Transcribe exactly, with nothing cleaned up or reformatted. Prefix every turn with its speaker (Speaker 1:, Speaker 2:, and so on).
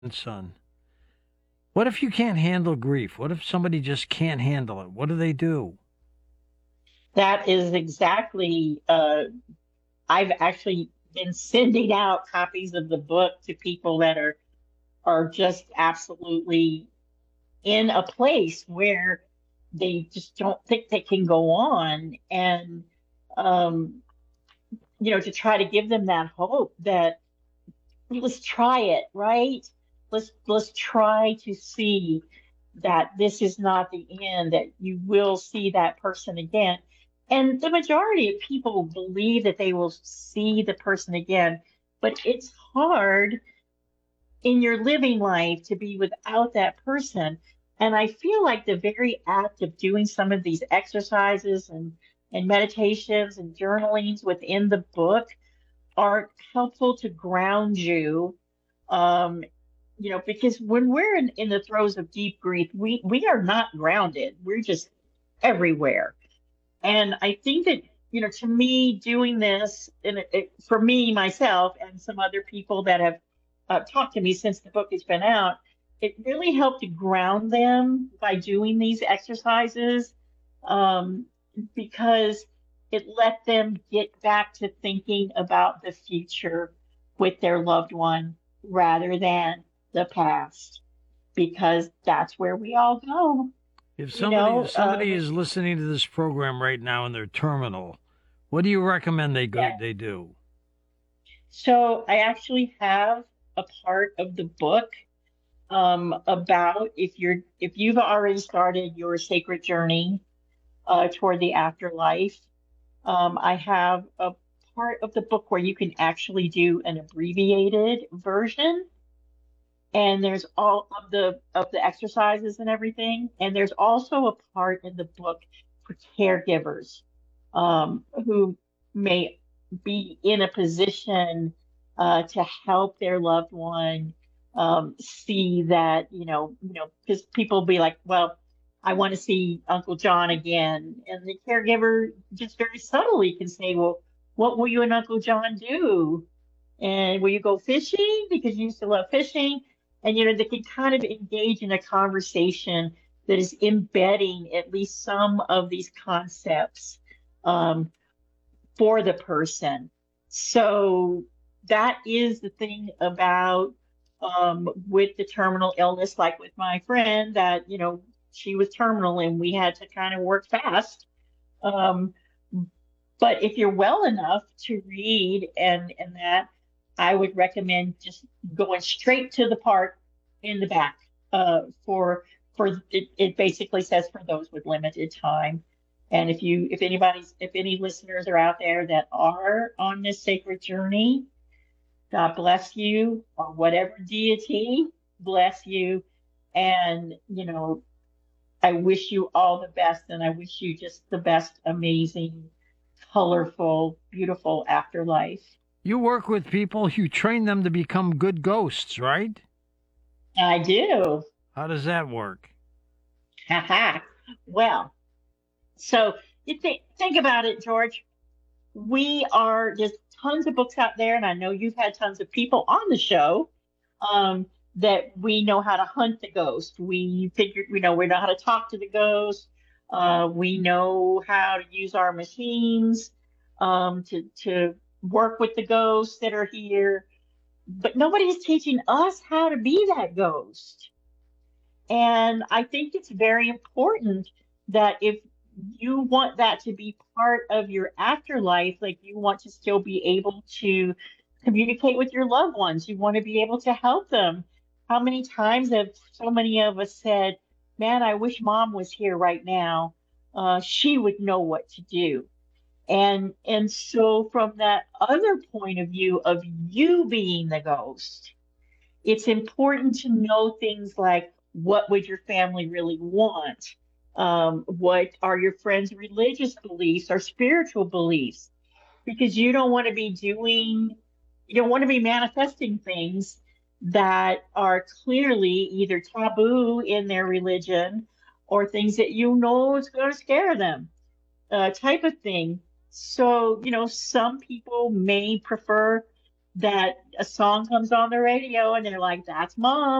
Speaker 1: son. What if you can't handle grief? What if somebody just can't handle it? What do they do?
Speaker 2: That is exactly, uh, I've actually been sending out copies of the book to people that are are just absolutely in a place where they just don't think they can go on. And um, you know, to try to give them that hope that let's try it, right? Let's let's try to see that this is not the end, that you will see that person again. And the majority of people believe that they will see the person again, but it's hard in your living life to be without that person. And I feel like the very act of doing some of these exercises and, and meditations and journalings within the book are helpful to ground you. Um, you know, because when we're in, in the throes of deep grief, we, we are not grounded. We're just everywhere. And I think that, you know, to me, doing this, and it, it, for me, myself, and some other people that have uh, talked to me since the book has been out, it really helped to ground them by doing these exercises, um, because it let them get back to thinking about the future with their loved one rather than the past, because that's where we all go,
Speaker 1: If
Speaker 2: you
Speaker 1: somebody
Speaker 2: know.
Speaker 1: if
Speaker 2: Uh,
Speaker 1: somebody is listening to this program right now in their terminal, what do you recommend they go
Speaker 2: yeah.
Speaker 1: they do?
Speaker 2: So I actually have a part of the book um, about if you're if you've already started your sacred journey uh, toward the afterlife. Um, I have a part of the book where you can actually do an abbreviated version, and there's all of the of the exercises and everything. And there's also a part in the book for caregivers um, who may be in a position uh, to help their loved one um, see that, you know, you know, because people be like, well, I want to see Uncle John again, and the caregiver just very subtly can say, well, what will you and Uncle John do? And will you go fishing because you used to love fishing? And you know, they can kind of engage in a conversation that is embedding at least some of these concepts um, for the person. So that is the thing about um, with the terminal illness, like with my friend, that you know she was terminal and we had to kind of work fast. Um, but if you're well enough to read and and that, I would recommend just going straight to the part in the back uh, for for it, it basically says for those with limited time. And if you if anybody's if any listeners are out there that are on this sacred journey, God bless you, or whatever deity bless you. And you know, I wish you all the best, and I wish you just the best, amazing, colorful, beautiful afterlife.
Speaker 1: You work with people, you train them to become good ghosts, right?
Speaker 2: I do.
Speaker 1: How does that work?
Speaker 2: Ha ha. Well, so you think think about it, George. We are There's tons of books out there, and I know you've had tons of people on the show um, that we know how to hunt the ghost. We figure, you know, we know how to talk to the ghost. Uh, we know how to use our machines um, to to work with the ghosts that are here. But nobody's teaching us how to be that ghost. And I think it's very important that if you want that to be part of your afterlife, like you want to still be able to communicate with your loved ones, you want to be able to help them. How many times have so many of us said, man, I wish mom was here right now. Uh, she would know what to do. And and so from that other point of view of you being the ghost, it's important to know things like what would your family really want? Um, what are your friends' religious beliefs or spiritual beliefs? Because you don't want to be doing, you don't want to be manifesting things that are clearly either taboo in their religion or things that you know is going to scare them, uh, type of thing. So, you know, some people may prefer that a song comes on the radio and they're like, that's mom.